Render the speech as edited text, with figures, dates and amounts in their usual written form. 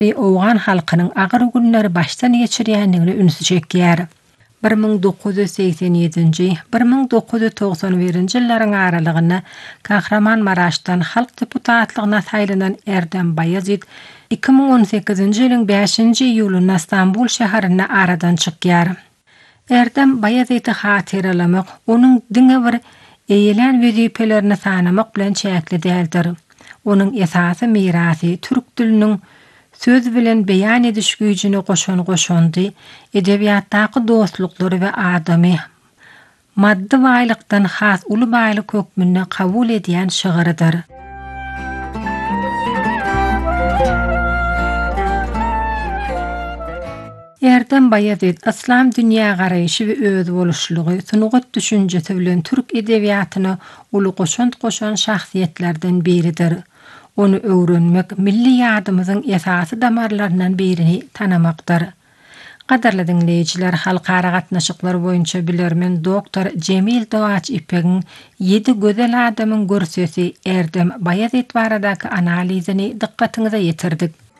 Oğan halkının ağır günleri baştan geçirýändigini ünsü çekýär. 1987-nji 1991-nji ýyllaryň aralygyny Kahramanmaraşdan halk deputatlygyna saýlanan Erdem Bayazit 2018-nji ýylyň 5-nji iýulynda Istanbul şäherine aradan çykýar. Erdem Bayazity hatyralamak, onuň diňe bir eýelen wezipelerini sanamak bilen çäkli däldir. Onuň esasy mirasy türk diliniň söz bilen beýan ediş güýjüne goşandy, edebiýatdaky dostluklary we adamy maddi baýlykdan has uly baýlyk hökmünde kabul edýän şygyrydyr. Erdem Bayazit islam dünýä garaýşy we öz boluşlugy, sunugat düşünjesi bilen türk edebiýatyna uly goşan şahsiýetlerden biridir. Onu öwrenmek milli ýadymyzyň esasy damarlarynyň birini tanamakdyr. Gadarly dinleýijiler, halkara gatnaşyklar boýunça bilermen doktor Cemil Dowaç İpek'iň 7 gözel adamyň görsesi Erdem Bayazit baradaky analizini dikkatiňize ýetirdik.